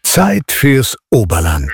Zeit fürs Oberland.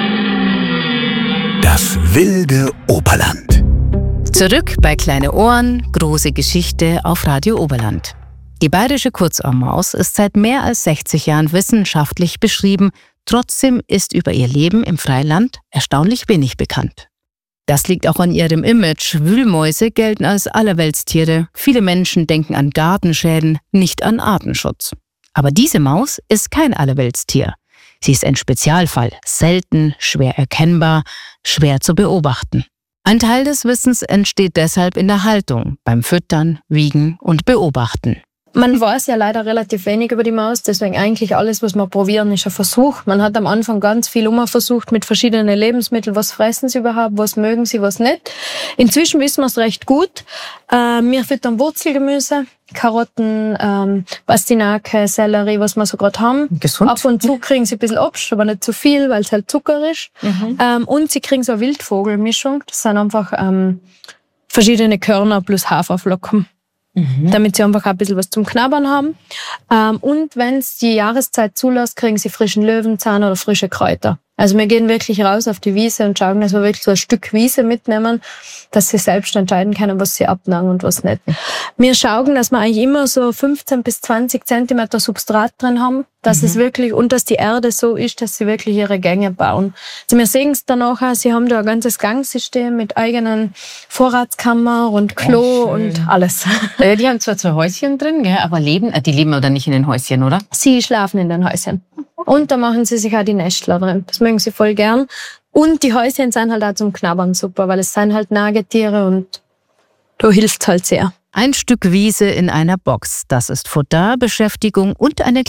Das wilde Oberland. Zurück bei Kleine Ohren, große Geschichte auf Radio Oberland. Die bayerische Kurzohrmaus ist seit mehr als 60 Jahren wissenschaftlich beschrieben. Trotzdem ist über ihr Leben im Freiland erstaunlich wenig bekannt. Das liegt auch an ihrem Image. Wühlmäuse gelten als Allerweltstiere. Viele Menschen denken an Gartenschäden, nicht an Artenschutz. Aber diese Maus ist kein Allerweltstier. Sie ist ein Spezialfall, selten, schwer erkennbar, schwer zu beobachten. Ein Teil des Wissens entsteht deshalb in der Haltung, beim Füttern, Wiegen und Beobachten. Man weiß ja leider relativ wenig über die Maus, deswegen eigentlich alles, was wir probieren, ist ein Versuch. Man hat am Anfang ganz viel versucht mit verschiedenen Lebensmitteln. Was fressen sie überhaupt, was mögen sie, was nicht. Inzwischen wissen wir es recht gut. Wir füttern Wurzelgemüse, Karotten, Pastinake, Sellerie, was wir so gerade haben. Gesund. Ab und zu kriegen sie ein bisschen Obst, aber nicht zu viel, weil es halt Zucker ist. Und sie kriegen so eine Wildvogelmischung. Das sind einfach verschiedene Körner plus Haferflocken. Damit sie einfach ein bisschen was zum Knabbern haben. Und wenn es die Jahreszeit zulässt, kriegen sie frischen Löwenzahn oder frische Kräuter. Also wir gehen wirklich raus auf die Wiese und schauen, dass wir wirklich so ein Stück Wiese mitnehmen, dass sie selbst entscheiden können, was sie abnagen und was nicht. Wir schauen, dass wir eigentlich immer so 15 bis 20 Zentimeter Substrat drin haben, dass es wirklich, und dass die Erde so ist, dass sie wirklich ihre Gänge bauen. Also wir sehen es dann auch, sie haben da ein ganzes Gangsystem mit eigenen Vorratskammer und Klo und alles. Die haben zwar 2 Häuschen drin, gell, aber die leben oder nicht in den Häuschen, oder? Sie schlafen in den Häuschen. Und da machen sie sich auch die Nestler drin. Das mögen sie voll gern. Und die Häuschen sind halt auch zum Knabbern super, weil es sind halt Nagetiere und da hilft halt sehr. Ein Stück Wiese in einer Box, das ist Futter, Beschäftigung und eine